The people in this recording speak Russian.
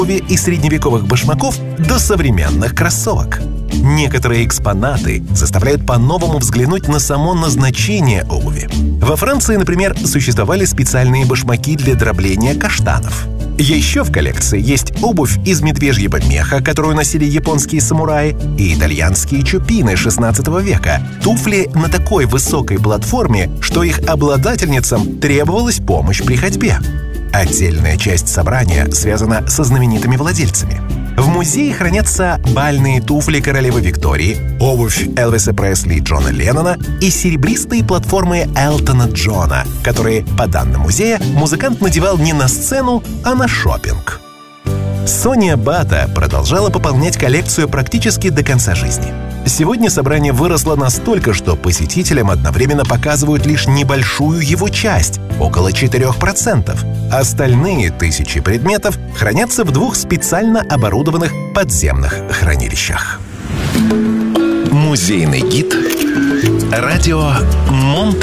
обуви и средневековых башмаков до современных кроссовок. Некоторые экспонаты заставляют по-новому взглянуть на само назначение обуви. Во Франции, например, существовали специальные башмаки для дробления каштанов. Еще в коллекции есть обувь из медвежьего меха, которую носили японские самураи, и итальянские чупины XVI века. Туфли на такой высокой платформе, что их обладательницам требовалась помощь при ходьбе. Отдельная часть собрания связана со знаменитыми владельцами. В музее хранятся бальные туфли королевы Виктории, обувь Элвиса Пресли и Джона Леннона и серебристые платформы Элтона Джона, которые, по данным музея, музыкант надевал не на сцену, а на шопинг. Соня Бата продолжала пополнять коллекцию практически до конца жизни. Сегодня собрание выросло настолько, что посетителям одновременно показывают лишь небольшую его часть, около 4%. Остальные тысячи предметов хранятся в 2 специально оборудованных подземных хранилищах. Музейный гид «Радио Монте